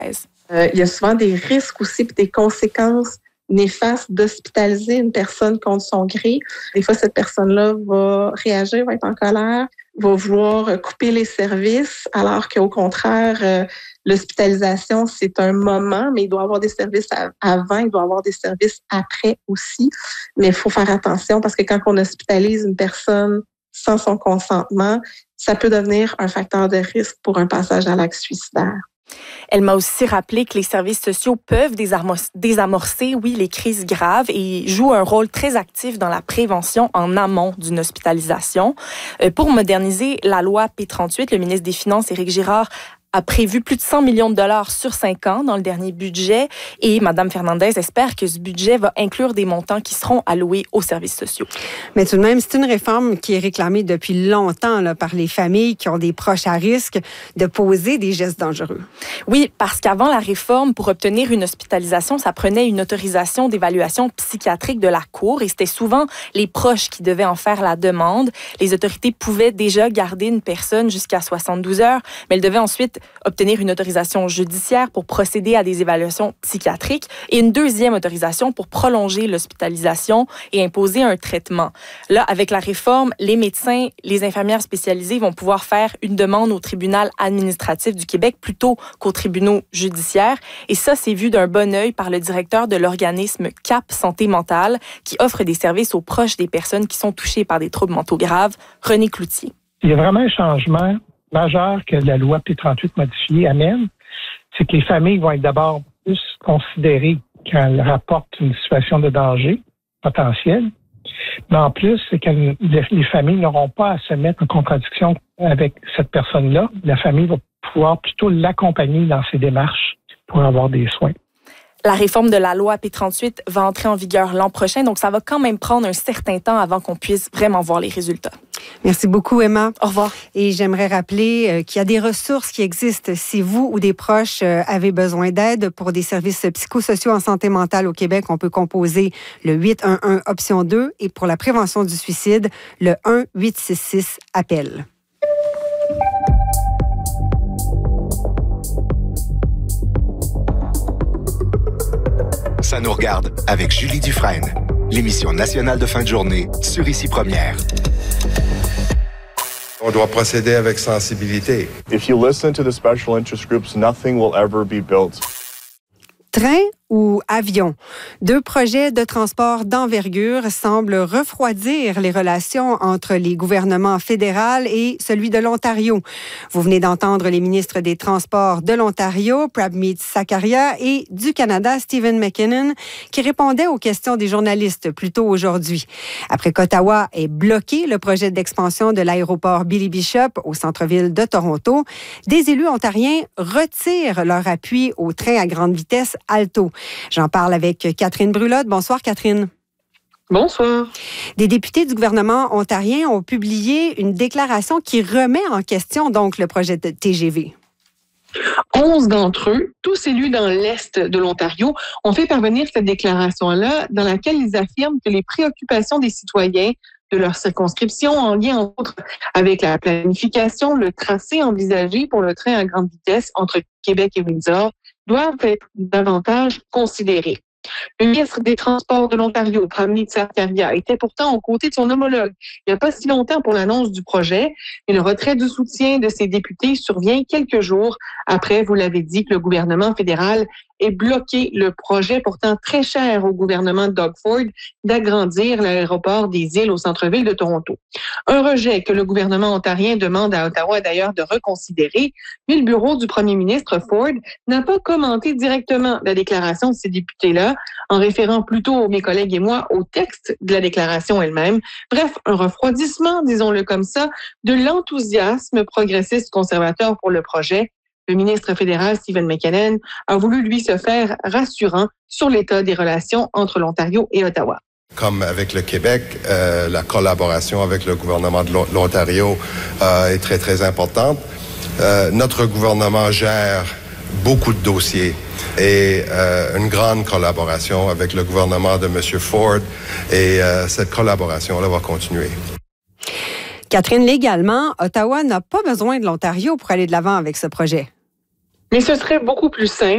Il y a souvent des risques aussi et des conséquences néfastes d'hospitaliser une personne contre son gré. Des fois, cette personne-là va réagir, va être en colère, va vouloir couper les services, alors qu'au contraire, l'hospitalisation, c'est un moment, mais il doit y avoir des services avant, il doit y avoir des services après aussi. Mais il faut faire attention parce que quand on hospitalise une personne sans son consentement, ça peut devenir un facteur de risque pour un passage à l'acte suicidaire. Elle m'a aussi rappelé que les services sociaux peuvent désamorcer, les crises graves et jouent un rôle très actif dans la prévention en amont d'une hospitalisation. Pour moderniser la loi P38, le ministre des Finances, Éric Girard, a prévu plus de 100 millions de dollars sur 5 ans dans le dernier budget et Mme Fernandez espère que ce budget va inclure des montants qui seront alloués aux services sociaux. Mais tout de même, c'est une réforme qui est réclamée depuis longtemps là, par les familles qui ont des proches à risque de poser des gestes dangereux. Oui, parce qu'avant la réforme, pour obtenir une hospitalisation, ça prenait une autorisation d'évaluation psychiatrique de la Cour et c'était souvent les proches qui devaient en faire la demande. Les autorités pouvaient déjà garder une personne jusqu'à 72 heures, mais elles devaient ensuite obtenir une autorisation judiciaire pour procéder à des évaluations psychiatriques et une deuxième autorisation pour prolonger l'hospitalisation et imposer un traitement. Là, avec la réforme, les médecins, les infirmières spécialisées vont pouvoir faire une demande au tribunal administratif du Québec plutôt qu'aux tribunaux judiciaires. Et ça, c'est vu d'un bon œil par le directeur de l'organisme CAP Santé mentale qui offre des services aux proches des personnes qui sont touchées par des troubles mentaux graves, René Cloutier. Il y a vraiment un changement majeur que la loi P38 modifiée amène, c'est que les familles vont être d'abord plus considérées quand elles rapportent une situation de danger potentiel. Mais en plus, c'est que les familles n'auront pas à se mettre en contradiction avec cette personne-là. La famille va pouvoir plutôt l'accompagner dans ses démarches pour avoir des soins. La réforme de la loi P38 va entrer en vigueur l'an prochain, donc ça va quand même prendre un certain temps avant qu'on puisse vraiment voir les résultats. Merci beaucoup, Emma. Au revoir. Et j'aimerais rappeler qu'il y a des ressources qui existent si vous ou des proches avez besoin d'aide pour des services psychosociaux en santé mentale au Québec. On peut composer le 811 option 2 et pour la prévention du suicide, le 1-866-APPEL. Ça nous regarde avec Julie Dufresne, l'émission nationale de fin de journée sur Ici Première. On doit procéder avec sensibilité. If you listen to the special interest groups, nothing will ever be built. Train ou avion? 2 projets de transport d'envergure semblent refroidir les relations entre les gouvernements fédéral et celui de l'Ontario. Vous venez d'entendre les ministres des Transports de l'Ontario, Prabmeet Sakaria, et du Canada, Stephen McKinnon, qui répondaient aux questions des journalistes plus tôt aujourd'hui. Après qu'Ottawa ait bloqué le projet d'expansion de l'aéroport Billy Bishop au centre-ville de Toronto, des élus ontariens retirent leur appui au train à grande vitesse Alto. J'en parle avec Catherine Brulotte. Bonsoir, Catherine. Bonsoir. Des députés du gouvernement ontarien ont publié une déclaration qui remet en question donc le projet de TGV. 11 d'entre eux, tous élus dans l'Est de l'Ontario, ont fait parvenir cette déclaration-là dans laquelle ils affirment que les préoccupations des citoyens de leur circonscription en lien, entre autres, avec la planification, le tracé envisagé pour le train à grande vitesse entre Québec et Windsor doivent être davantage considérés. Le ministre des Transports de l'Ontario, Prabmeet Sakaria, était pourtant aux côtés de son homologue il n'y a pas si longtemps pour l'annonce du projet, et le retrait du soutien de ses députés survient quelques jours après, vous l'avez dit, que le gouvernement fédéral ait bloqué le projet pourtant très cher au gouvernement de Doug Ford d'agrandir l'aéroport des îles au centre-ville de Toronto. Un rejet que le gouvernement ontarien demande à Ottawa d'ailleurs de reconsidérer, mais le bureau du premier ministre Ford n'a pas commenté directement la déclaration de ces députés-là, en référant plutôt, mes collègues et moi, au texte de la déclaration elle-même. Bref, un refroidissement, disons-le comme ça, de l'enthousiasme progressiste conservateur pour le projet. Le ministre fédéral, Stephen McKinnon, a voulu, lui, se faire rassurant sur l'état des relations entre l'Ontario et Ottawa. Comme avec le Québec, la collaboration avec le gouvernement de l'Ontario est très, très importante. Notre gouvernement gère beaucoup de dossiers et une grande collaboration avec le gouvernement de M. Ford et cette collaboration-là va continuer. Catherine, légalement, Ottawa n'a pas besoin de l'Ontario pour aller de l'avant avec ce projet. Mais ce serait beaucoup plus simple